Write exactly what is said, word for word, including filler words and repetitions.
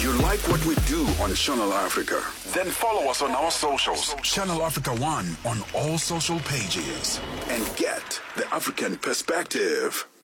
You like what we do on Channel Africa? Then follow us on our socials. Channel Africa One on all social pages. And get the African perspective.